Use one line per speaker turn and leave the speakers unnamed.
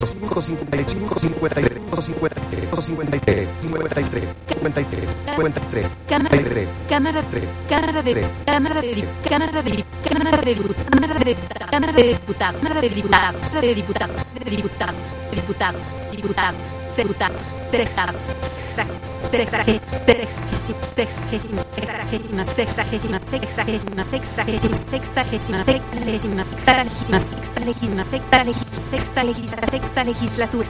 55, 55, 53, 53, 53, 53, 53, 53, cámara 3, cámara 3, cámara de 3, cámara de 10, cámara de 10, cámara de diputados, cámara de diputados, cámara de diputados, cámara de diputados, de diputados, de diputados, diputados, diputados, diputados, sexados, sexados, sexagésimas, sexagésimas, sexagésimas, sexagésimas, sexagésimas, sexagésimas, sextagésimas, sextagésimas, sextagésimas, sextagésimas, sextagésimas, sextagésimas, esta legislatura,